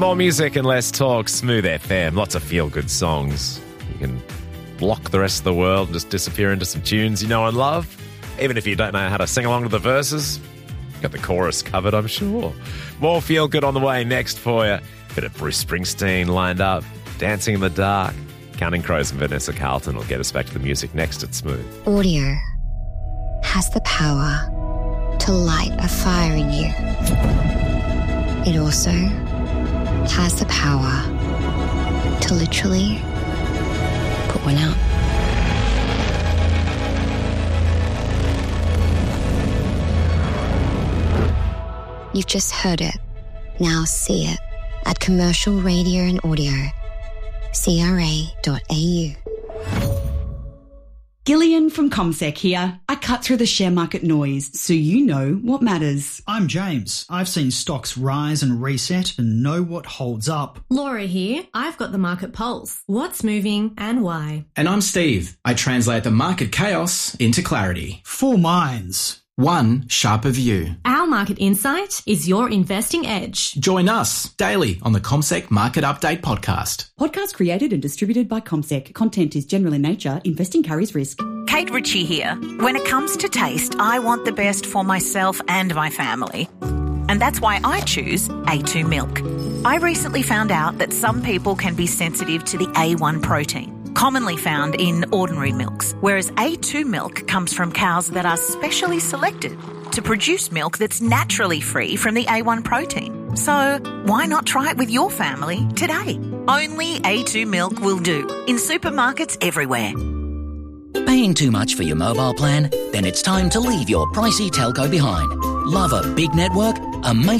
More music and less talk. Smooth FM. Lots of feel-good songs. You can block the rest of the world and just disappear into some tunes you know and love. Even if you don't know how to sing along to the verses, got the chorus covered, I'm sure. More feel-good on the way next for you. Bit of Bruce Springsteen lined up. Dancing in the Dark. Counting Crows and Vanessa Carlton will get us back to the music next at Smooth. Audio has the power to light a fire in you. It also has the power to literally put one out. You've just heard it. Now see it at Commercial Radio and Audio. CRA.au. Gillian from CommSec here. I cut through the share market noise so you know what matters. I'm James. I've seen stocks rise and reset and know what holds up. Laura here. I've got the market pulse. What's moving and why? And I'm Steve. I translate the market chaos into clarity. 4 minds. One sharper view. Our market insight is your investing edge. Join us daily on the CommSec Market Update podcast. Podcast created and distributed by CommSec. Content is general in nature. Investing carries risk. Kate Ritchie here. When it comes to taste, I want the best for myself and my family. And that's why I choose A2 milk. I recently found out that some people can be sensitive to the A1 protein, commonly found in ordinary milks, whereas A2 milk comes from cows that are specially selected to produce milk that's naturally free from the A1 protein. So why not try it with your family today? Only A2 milk will do in supermarkets everywhere. Paying too much for your mobile plan? Then it's time to leave your pricey telco behind. Love a big network? Amazing